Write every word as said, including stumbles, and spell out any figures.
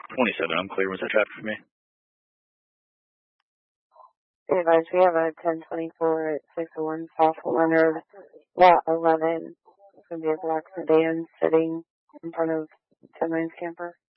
twenty-seven, I'm clear. Was that traffic for me? Hey guys, we have a ten twenty-four at six oh one South Leonard, lot eleven. It's going to be a black sedan sitting in front of Tim Lane's camper.